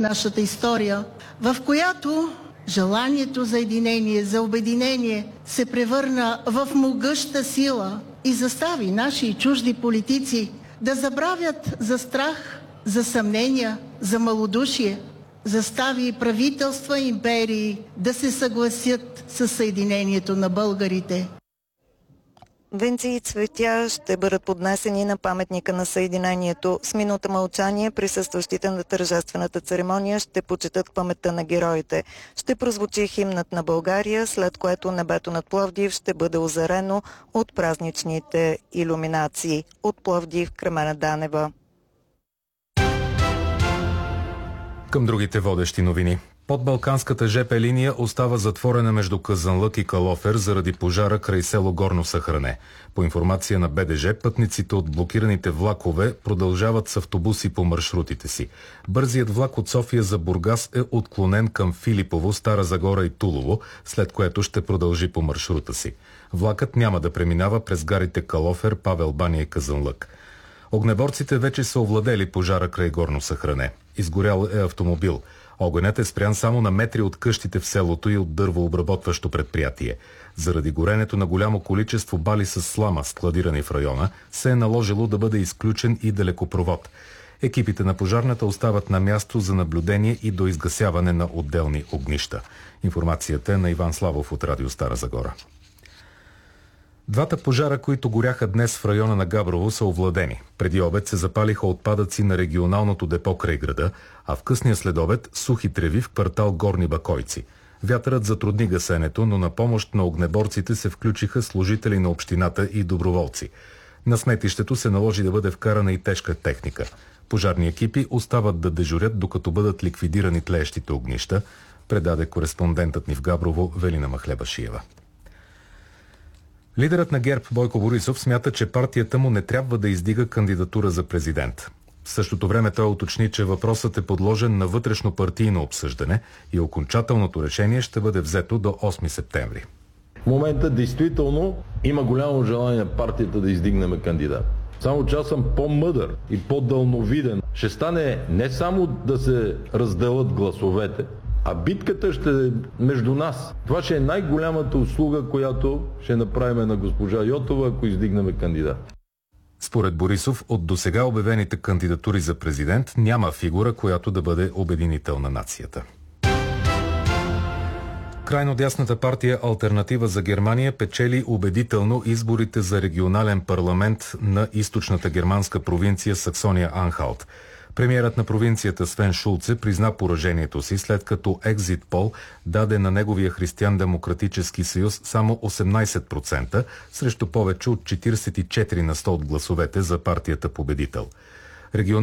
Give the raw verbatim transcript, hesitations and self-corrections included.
нашата история, в която желанието за единение, за обединение се превърна в могъща сила и застави наши и чужди политици да забравят за страх, за съмнения, за малодушие, застави правителства и империи да се съгласят с съединението на българите. Венци и цветя ще бъдат поднесени на паметника на съединението. С минута мълчание присъстващите на тържествената церемония ще почетат паметта на героите. Ще прозвучи химнът на България, след което небето над Пловдив ще бъде озарено от празничните илюминации. От Пловдив, Кремена Данева. Към другите водещи новини. Подбалканската жп линия остава затворена между Казанлък и Калофер заради пожара край село Горно Сахране. По информация на Б Д Ж, пътниците от блокираните влакове продължават с автобуси по маршрутите си. Бързият влак от София за Бургас е отклонен към Филипово, Стара Загора и Тулово, след което ще продължи по маршрута си. Влакът няма да преминава през гарите Калофер, Павел баня и Казанлък. Огнеборците вече са овладели пожара край Горно Сахране. Изгорял е автомобил. Огънят е спрян само на метри от къщите в селото и от дървообработващо предприятие. Заради горенето на голямо количество бали с слама, складирани в района, се е наложило да бъде изключен и далекопровод. Екипите на пожарната остават на място за наблюдение и до изгасяване на отделни огнища. Информацията е на Иван Славов от Радио Стара Загора. Двата пожара, които горяха днес в района на Габрово, са овладени. Преди обед се запалиха отпадъци на регионалното депо край града, а в късния следобед сухи треви в квартал Горни Бакойци. Вятърът затрудни гасенето, но на помощ на огнеборците се включиха служители на общината и доброволци. На сметището се наложи да бъде вкарана и тежка техника. Пожарни екипи остават да дежурят, докато бъдат ликвидирани тлеещите огнища, предаде кореспондентът ни в Габрово Велина Махлебашиева. Лидерът на ГЕРБ Бойко Борисов смята, че партията му не трябва да издига кандидатура за президент. В същото време той уточни, че въпросът е подложен на вътрешно-партийно обсъждане и окончателното решение ще бъде взето до осми септември. В момента действително има голямо желание партията да издигнем кандидат. Само че аз съм по-мъдър и по-дълновиден. Ще стане не само да се разделят гласовете, а битката ще е между нас. Това ще е най-голямата услуга, която ще направим на госпожа Йотова, ако издигнем кандидат. Според Борисов, от досега обявените кандидатури за президент няма фигура, която да бъде обединител на нацията. Крайно дясната партия Алтернатива за Германия печели убедително изборите за регионален парламент на източната германска провинция Саксония-Анхалт. Премиерът на провинцията Свен Шулце призна поражението си, след като екзит пол даде на неговия християн-демократически съюз само осемнайсет процента срещу повече от четирийсет и четири на сто от гласовете за партията победител. Регион